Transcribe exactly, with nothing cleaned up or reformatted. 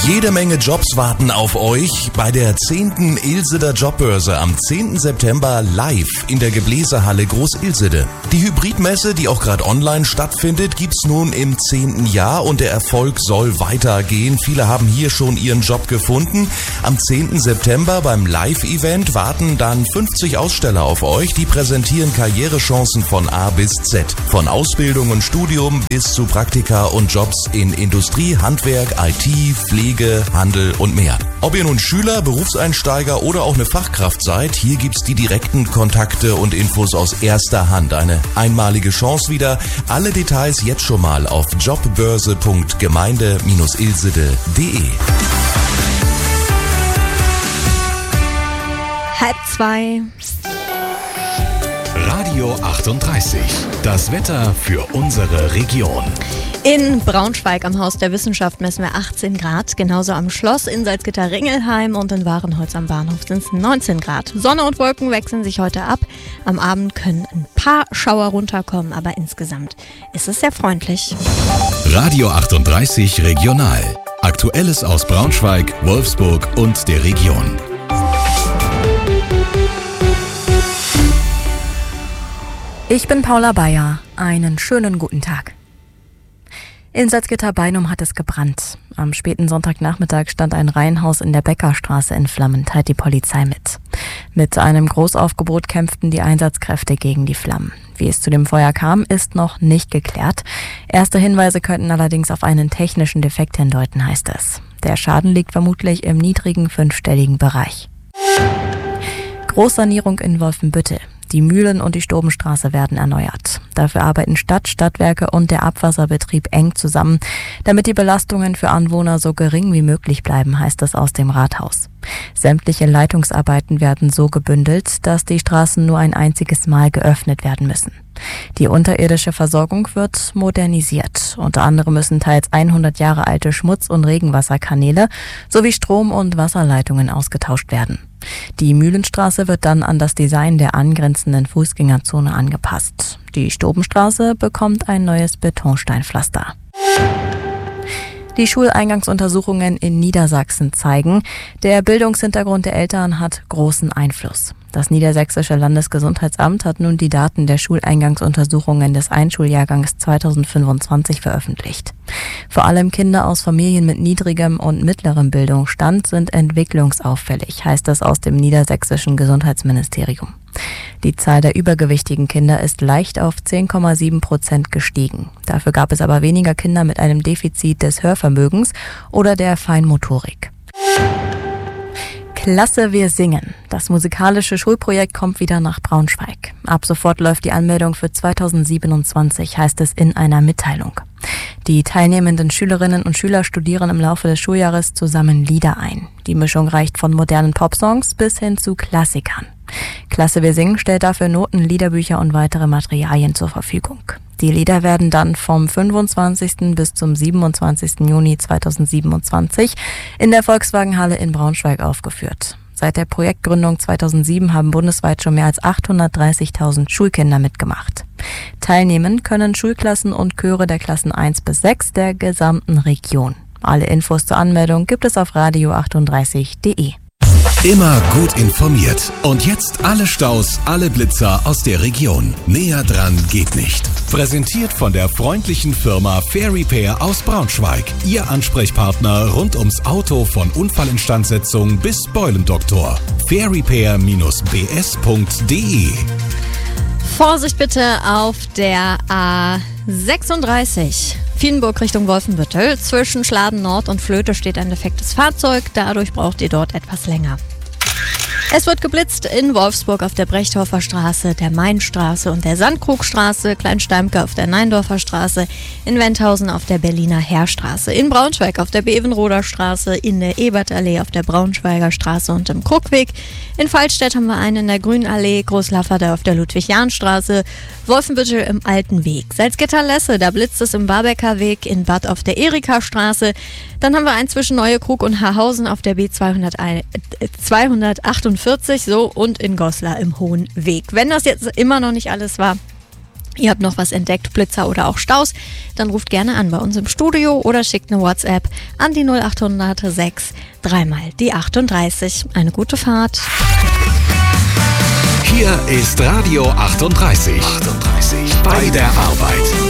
Jede Menge Jobs warten auf euch bei der zehnten Ilseder Jobbörse am zehnten September live in der Gebläsehalle Groß-Ilsede. Die Hybridmesse, die auch gerade online stattfindet, gibt's nun im zehnten Jahr und der Erfolg soll weitergehen. Viele haben hier schon ihren Job gefunden. Am zehnten September beim Live-Event warten dann fünfzig Aussteller auf euch. Die präsentieren Karrierechancen von A bis Z. Von Ausbildung und Studium bis zu Praktika und Jobs in Industrie, Handwerk, I T, Pflege, Handel und mehr. Ob ihr nun Schüler, Berufseinsteiger oder auch eine Fachkraft seid, hier gibt's die direkten Kontakte und Infos aus erster Hand. Eine einmalige Chance wieder. Alle Details jetzt schon mal auf jobbörse punkt gemeinde Bindestrich ilsede punkt de. Halb zwei. Radio achtunddreißig. Das Wetter für unsere Region. In Braunschweig am Haus der Wissenschaft messen wir achtzehn Grad. Genauso am Schloss in Salzgitter-Ringelheim und in Warenholz am Bahnhof sind es neunzehn Grad. Sonne und Wolken wechseln sich heute ab. Am Abend können ein paar Schauer runterkommen, aber insgesamt ist es sehr freundlich. Radio achtunddreißig Regional. Aktuelles aus Braunschweig, Wolfsburg und der Region. Ich bin Paula Bayer. Einen schönen guten Tag. In Salzgitter-Beinum hat es gebrannt. Am späten Sonntagnachmittag stand ein Reihenhaus in der Bäckerstraße in Flammen, teilt die Polizei mit. Mit einem Großaufgebot kämpften die Einsatzkräfte gegen die Flammen. Wie es zu dem Feuer kam, ist noch nicht geklärt. Erste Hinweise könnten allerdings auf einen technischen Defekt hindeuten, heißt es. Der Schaden liegt vermutlich im niedrigen fünfstelligen Bereich. Großsanierung in Wolfenbüttel. Die Mühlen- und die Stobenstraße werden erneuert. Dafür arbeiten Stadt, Stadtwerke und der Abwasserbetrieb eng zusammen, damit die Belastungen für Anwohner so gering wie möglich bleiben, heißt es aus dem Rathaus. Sämtliche Leitungsarbeiten werden so gebündelt, dass die Straßen nur ein einziges Mal geöffnet werden müssen. Die unterirdische Versorgung wird modernisiert. Unter anderem müssen teils hundert Jahre alte Schmutz- und Regenwasserkanäle sowie Strom- und Wasserleitungen ausgetauscht werden. Die Mühlenstraße wird dann an das Design der angrenzenden Fußgängerzone angepasst. Die Stobenstraße bekommt ein neues Betonsteinpflaster. Die Schuleingangsuntersuchungen in Niedersachsen zeigen, der Bildungshintergrund der Eltern hat großen Einfluss. Das Niedersächsische Landesgesundheitsamt hat nun die Daten der Schuleingangsuntersuchungen des Einschuljahrgangs zweitausendfünfundzwanzig veröffentlicht. Vor allem Kinder aus Familien mit niedrigem und mittlerem Bildungsstand sind entwicklungsauffällig, heißt es aus dem Niedersächsischen Gesundheitsministerium. Die Zahl der übergewichtigen Kinder ist leicht auf zehn Komma sieben Prozent gestiegen. Dafür gab es aber weniger Kinder mit einem Defizit des Hörvermögens oder der Feinmotorik. Klasse, wir singen. Das musikalische Schulprojekt kommt wieder nach Braunschweig. Ab sofort läuft die Anmeldung für zweitausendsiebenundzwanzig, heißt es in einer Mitteilung. Die teilnehmenden Schülerinnen und Schüler studieren im Laufe des Schuljahres zusammen Lieder ein. Die Mischung reicht von modernen Popsongs bis hin zu Klassikern. Klasse, wir singen stellt dafür Noten, Liederbücher und weitere Materialien zur Verfügung. Die Lieder werden dann vom fünfundzwanzigsten bis zum siebenundzwanzigsten Juni zweitausendsiebenundzwanzig in der Volkswagenhalle in Braunschweig aufgeführt. Seit der Projektgründung zweitausendsieben haben bundesweit schon mehr als achthundertdreißigtausend Schulkinder mitgemacht. Teilnehmen können Schulklassen und Chöre der Klassen eins bis sechs der gesamten Region. Alle Infos zur Anmeldung gibt es auf radio achtunddreißig punkt de. Immer gut informiert. Und jetzt alle Staus, alle Blitzer aus der Region. Näher dran geht nicht. Präsentiert von der freundlichen Firma Fair Repair aus Braunschweig. Ihr Ansprechpartner rund ums Auto von Unfallinstandsetzung bis Beulendoktor. fair repair Bindestrich b s punkt de. Vorsicht bitte auf der A sechsunddreißig. Vielenburg Richtung Wolfenbüttel. Zwischen Schladen Nord und Flöte steht ein defektes Fahrzeug. Dadurch braucht ihr dort etwas länger. Es wird geblitzt in Wolfsburg auf der Brechthofer Straße, der Mainstraße und der Sandkrugstraße, Kleinsteimke auf der Neindorfer Straße, in Wendhausen auf der Berliner Heerstraße, in Braunschweig auf der Bevenroder Straße, in der Ebertallee auf der Braunschweiger Straße und im Krugweg. In Fallstädt haben wir einen in der Grünallee, Großlafferde auf der Ludwig-Jahn-Straße, Wolfenbüttel im Alten Weg. Salzgitter-Lesse, da blitzt es im Barbecker Weg, in Bad auf der Erika-Straße. Dann haben wir einen zwischen Neue Krug und Haarhausen auf der B zweihundertachtundvierzig so und in Goslar im Hohen Weg. Wenn das jetzt immer noch nicht alles war, Ihr habt noch was entdeckt, Blitzer oder auch Staus, dann ruft gerne an bei uns im Studio oder schickt eine WhatsApp an die null achthundert sechs dreimal die achtunddreißig. Eine gute Fahrt. Hier ist Radio achtunddreißig. achtunddreißig. Bei der Arbeit.